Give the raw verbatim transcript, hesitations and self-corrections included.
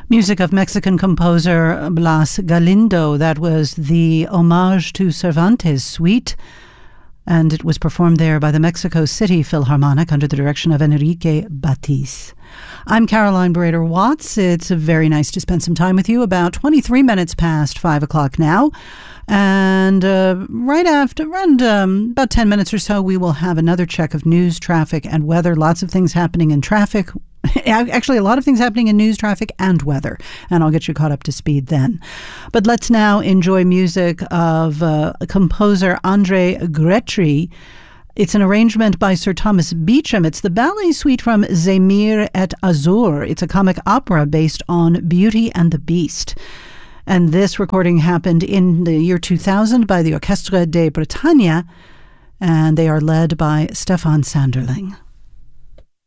Music of Mexican composer Blas Galindo. That was the Homage to Cervantes suite, and it was performed there by the Mexico City Philharmonic under the direction of Enrique Batiz. I'm Caroline Brader-Watts. It's very nice to spend some time with you. About twenty-three minutes past five o'clock now. And uh, right after, around um, about ten minutes or so, we will have another check of news, traffic, and weather. Lots of things happening in traffic. Actually, a lot of things happening in news, traffic, and weather. And I'll get you caught up to speed then. But let's now enjoy music of uh, composer Andre Gretry. It's an arrangement by Sir Thomas Beecham. It's the ballet suite from Zemire et Azur. It's a comic opera based on Beauty and the Beast. And this recording happened in the year two thousand by the Orchestre de Bretagne, and they are led by Stefan Sanderling.